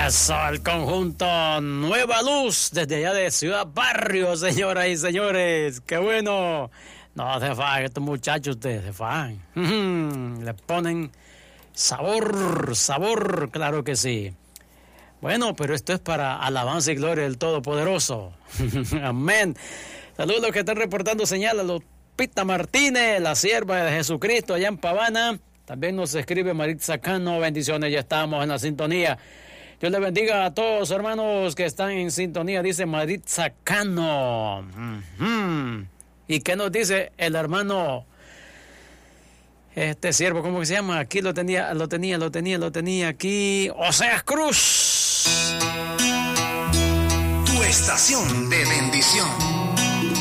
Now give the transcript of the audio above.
Eso, el conjunto Nueva Luz, desde allá de Ciudad Barrio, señoras y señores. ¡Qué bueno! No se fan, estos muchachos ustedes se fan. Le ponen sabor, claro que sí. Bueno, pero esto es para alabanza y gloria del Todopoderoso. Amén. Saludos a los que están reportando señal, a Lupita Martínez, la sierva de Jesucristo allá en Pavana. También nos escribe Maritza Cano, bendiciones, ya estamos en la sintonía. Dios les bendiga a todos, hermanos, que están en sintonía, dice Maritza Cano. ¿Y qué nos dice el hermano, siervo, cómo que se llama? Aquí lo tenía aquí, Oseas Cruz. Tu estación de bendición.